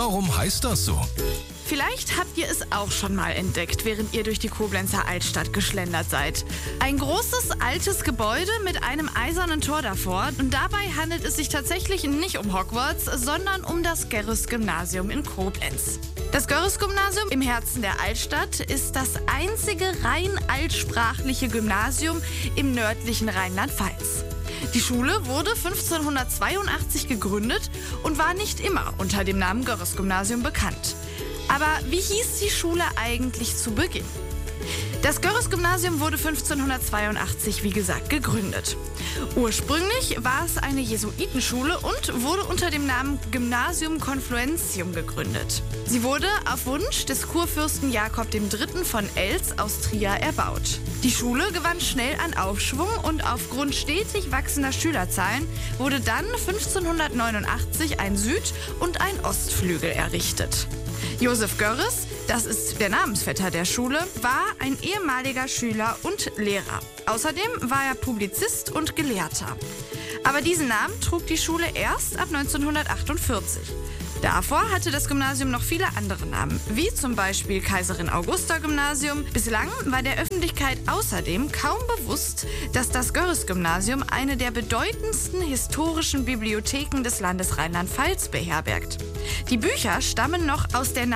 Warum heißt das so? Vielleicht habt ihr es auch schon mal entdeckt, während ihr durch die Koblenzer Altstadt geschlendert seid. Ein großes, altes Gebäude mit einem eisernen Tor davor. Und dabei handelt es sich tatsächlich nicht um Hogwarts, sondern um das Görres-Gymnasium in Koblenz. Das Görres-Gymnasium im Herzen der Altstadt ist das einzige rein altsprachliche Gymnasium im nördlichen Rheinland-Pfalz. Die Schule wurde 1582 gegründet und war nicht immer unter dem Namen Görres-Gymnasium bekannt. Aber wie hieß die Schule eigentlich zu Beginn? Das Görres-Gymnasium wurde 1582, wie gesagt, gegründet. Ursprünglich war es eine Jesuitenschule und wurde unter dem Namen Gymnasium Confluentium gegründet. Sie wurde auf Wunsch des Kurfürsten Jakob III. Von Eltz aus Trier erbaut. Die Schule gewann schnell an Aufschwung und aufgrund stetig wachsender Schülerzahlen wurde dann 1589 ein Süd- und ein Ostflügel errichtet. Josef Görres, das ist der Namensvetter der Schule, war ein ehemaliger Schüler und Lehrer. Außerdem war er Publizist und Gelehrter. Aber diesen Namen trug die Schule erst ab 1948. Davor hatte das Gymnasium noch viele andere Namen, wie zum Beispiel Kaiserin Augusta Gymnasium. Bislang war der Öffentlichkeit außerdem kaum bewusst, dass das Görres-Gymnasium eine der bedeutendsten historischen Bibliotheken des Landes Rheinland-Pfalz beherbergt. Die Bücher stammen noch aus der